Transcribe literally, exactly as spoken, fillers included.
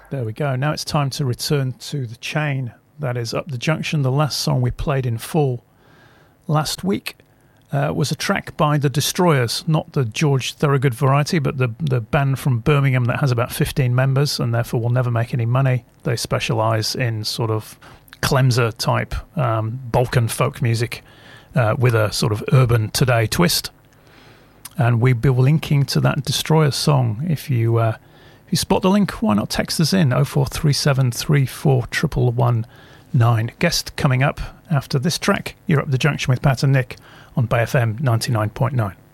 There we go. Now it's time to return to the chain. That is Up the Junction. The last song we played in full last week uh, was a track by The Destroyers, not the George Thorogood variety, but the, the band from Birmingham that has about fifteen members and therefore will never make any money. They specialise in sort of Clemser type um, Balkan folk music uh, with a sort of urban today twist. And we'll be linking to that Destroyers song. If you uh, if you spot the link, why not text us in oh four three seven three four one one one nine. Guest coming up after this track. You're Up the Junction with Pat and Nick on Bay F M ninety-nine point nine.